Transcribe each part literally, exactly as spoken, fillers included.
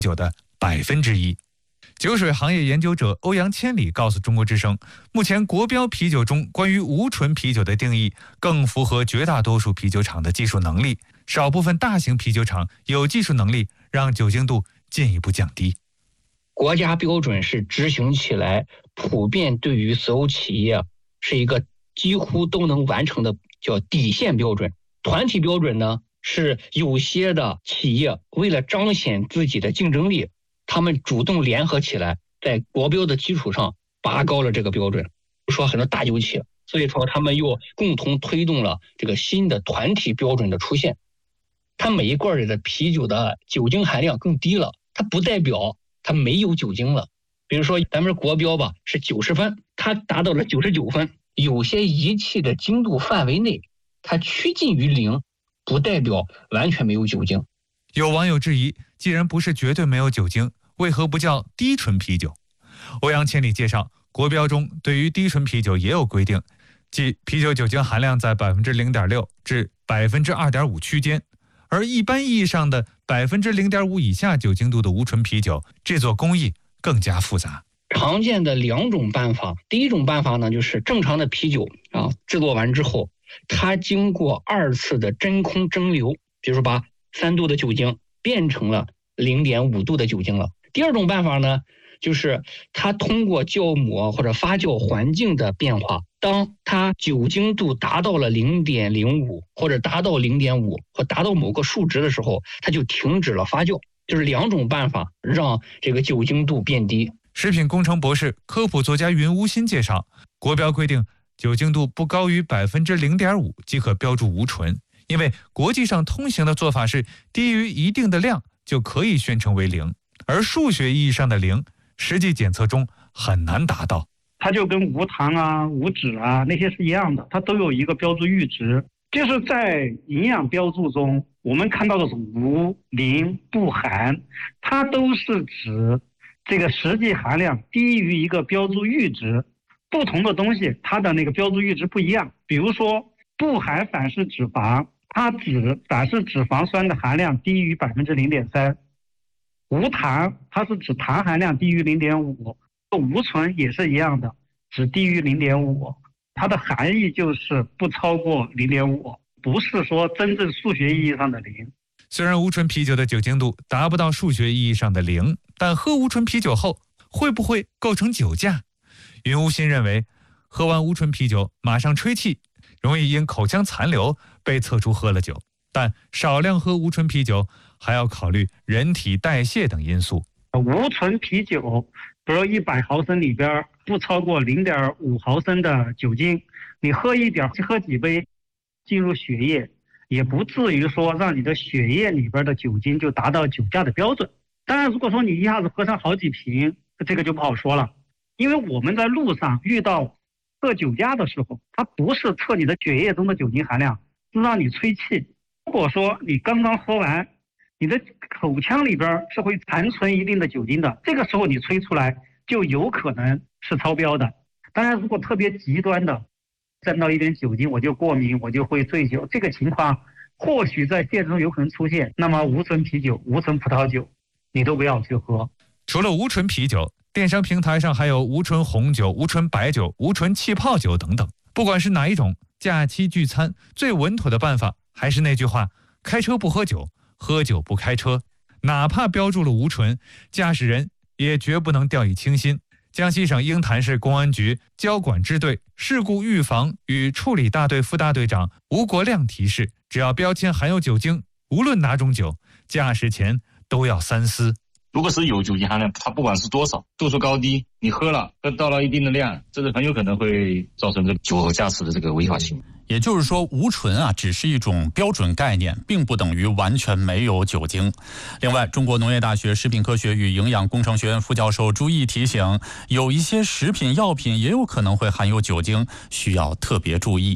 酒的百分之一。酒水行业研究者欧阳千里告诉中国之声，目前国标啤酒中关于无醇啤酒的定义更符合绝大多数啤酒厂的技术能力，少部分大型啤酒厂有技术能力让酒精度进一步降低。 国家标准是执行起来普遍对于所有企业是一个几乎都能完成的叫底线标准。团体标准呢，是有些的企业为了彰显自己的竞争力，他们主动联合起来，在国标的基础上拔高了这个标准。说很多大酒企，所以说他们又共同推动了这个新的团体标准的出现。它每一罐里的啤酒的酒精含量更低了，它不代表它没有酒精了。比如说咱们国标吧是九十分，它达到了九十九分，有些仪器的精度范围内，它趋近于零，不代表完全没有酒精。 有网友质疑，既然不是绝对没有酒精，为何不叫低醇啤酒？欧阳千里介绍，国标中对于低醇啤酒也有规定，即啤酒酒精含量在 百分之零点六 至 百分之二点五 区间，而一般意义上的 百分之零点五 以下酒精度的无醇啤酒制作工艺更加复杂。 常见的两种办法，第一种办法呢，就是正常的啤酒啊，制作完之后，它经过二次的真空蒸馏，比如说把三度的酒精变成了 零点五 度的酒精了。第二种办法呢，就是它通过酵母或者发酵环境的变化，当它酒精度达到了 零点零五 或者达到 零点五 或达到某个数值的时候，它就停止了发酵。就是两种办法让这个酒精度变低。 食品工程博士、科普作家云无心介绍，国标规定酒精度不高于 百分之零点五 即可标注无醇，因为国际上通行的做法是低于一定的量就可以宣称为零，而数学意义上的零，实际检测中很难达到。 它就跟无糖啊、无脂啊那些是一样的，它都有一个标注阈值。就是在营养标注中，我们看到的是无、零、不含，它都是指这个实际含量低于一个标注阈值。不同的东西它的那个标注阈值不一样。比如说不含反式脂肪，它指反式脂肪酸的含量低于 百分之零点三。无糖它是指糖含量低于 零点五。无醇也是一样的，只低于 零点五。它的含义就是不超过 零点五， 不是说真正数学意义上的零。 虽然无醇啤酒的酒精度达不到数学意义上的零，但喝无醇啤酒后会不会构成酒驾？云无心认为，喝完无醇啤酒马上吹气，容易因口腔残留被测出喝了酒，但少量喝无醇啤酒还要考虑人体代谢等因素。 无醇啤酒比如一百毫升里边不超过 零点五毫升的酒精，你喝一点喝几杯进入血液，也不至于说让你的血液里边的酒精就达到酒驾的标准。当然如果说你一下子喝上好几瓶，这个就不好说了。因为我们在路上遇到测酒驾的时候，它不是测你的血液中的酒精含量，是让你吹气。如果说你刚刚喝完，你的口腔里边是会残存一定的酒精的，这个时候你吹出来就有可能是超标的。当然如果特别极端的沾到一点酒精我就过敏，我就会醉酒，这个情况或许在现实中有可能出现，那么无醇啤酒、无醇葡萄酒你都不要去喝。 除了无醇啤酒，电商平台上还有无醇红酒、无醇白酒、无醇气泡酒等等。不管是哪一种，假期聚餐最稳妥的办法还是那句话，开车不喝酒，喝酒不开车。哪怕标注了无醇，驾驶人也绝不能掉以轻心。江西省鹰潭市公安局交管支队事故预防与处理大队副大队长吴国亮提示，只要标签含有酒精，无论哪种酒，驾驶前都要三思。 如果是有酒精含量，它不管是多少，度数高低，你喝了到了一定的量，这是很有可能会造成这个酒后驾驶的这个违法行为。 也就是说，无醇啊只是一种标准概念，并不等于完全没有酒精。另外，中国农业大学食品科学与营养工程学院副教授朱毅提醒，有一些食品药品也有可能会含有酒精，需要特别注意。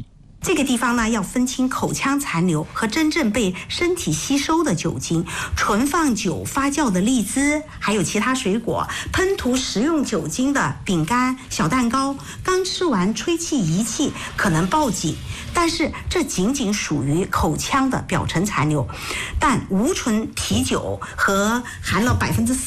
这个地方呢，要分清口腔残留和真正被身体吸收的酒精。存放久发酵的荔枝，还有其他水果，喷涂食用酒精的饼干、小蛋糕，刚吃完吹气仪器可能报警，但是这仅仅属于口腔的表层残留。但无醇啤酒和含了百分之